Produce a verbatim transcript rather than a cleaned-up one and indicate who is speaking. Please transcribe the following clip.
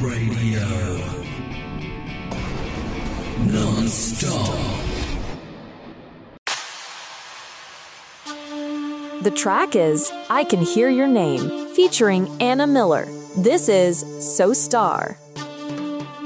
Speaker 1: Radio. Non-stop.
Speaker 2: The track is I Can Hear Your Name, featuring Anna Miller. This is So Star.